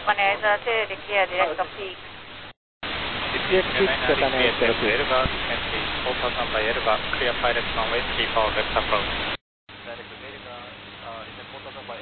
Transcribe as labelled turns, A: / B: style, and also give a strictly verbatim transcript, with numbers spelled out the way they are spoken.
A: Maneuver two, declare direct of peak.
B: Declare six, Catania Airport.
C: Elva, four thousand by Elva, clear pilot runway three four, left approach.